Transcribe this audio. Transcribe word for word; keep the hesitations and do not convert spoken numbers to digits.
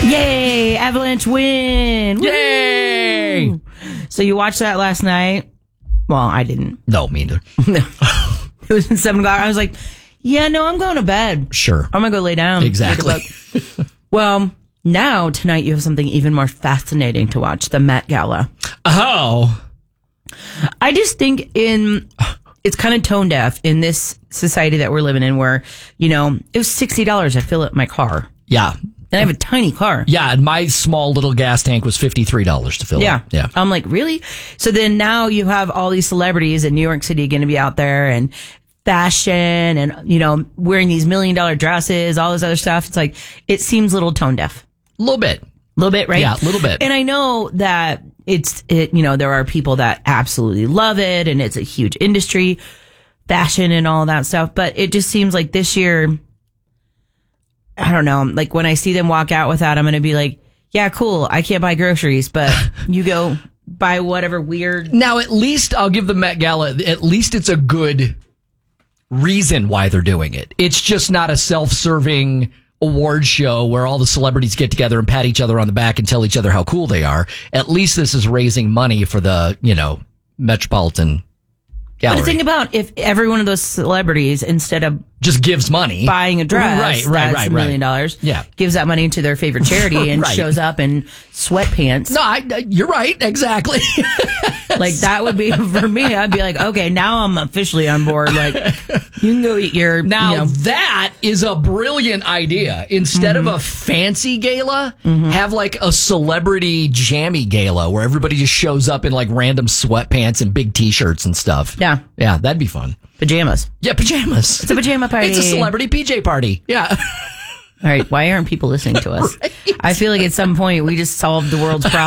Yay! Avalanche win! Yay! Woo! So you watched that last night? Well, I didn't. No, me neither. It was in seven o'clock. I was like, yeah, no, I'm going to bed. Sure. I'm going to go lay down. Exactly. Well, now, tonight, you have something even more fascinating to watch, the Met Gala. Oh. I just think in it's kind of tone deaf in this society that we're living in where, you know, it was sixty dollars to fill up my car. Yeah. And I have a tiny car. Yeah, and my small little gas tank was fifty-three dollars to fill yeah. up. Yeah. I'm like, really? So then now you have all these celebrities in New York City going to be out there and fashion and, you know, wearing these million dollar dresses, all this other stuff. It's like, it seems a little tone deaf. A little bit. A little bit, right? Yeah, a little bit. And I know that it's, it, you know, there are people that absolutely love it and it's a huge industry, fashion and all that stuff. But it just seems like this year, I don't know, like when I see them walk out with that, I'm going to be like, yeah, cool. I can't buy groceries, but you go buy whatever weird. Now, at least I'll give the Met Gala, at least it's a good reason why they're doing it. It's just not a self-serving award show where all the celebrities get together and pat each other on the back and tell each other how cool they are. At least this is raising money for the, you know, Metropolitan Gallery. But think about if every one of those celebrities, instead of just gives money, buying a dress, right, right, that's right, a million right. dollars, yeah, gives that money to their favorite charity and right. shows up in sweatpants. No, I, you're right, exactly. Like that would be for me. I'd be like, okay, now I'm officially on board. Like you can go eat your. Now you know. that is a brilliant idea. Instead mm-hmm. of a fancy gala, mm-hmm. have like a celebrity jammy gala where everybody just shows up in like random sweatpants and big t-shirts and stuff. Yeah, yeah, that'd be fun. Pajamas. Yeah, pajamas. It's a pajama party. It's a celebrity P J party. Yeah. All right. Why aren't people listening to us? Right. I feel like at some point we just solved the world's problem.